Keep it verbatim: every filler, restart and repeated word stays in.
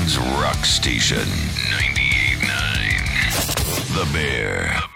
Portland's rock station. ninety-eight point nine The Bear.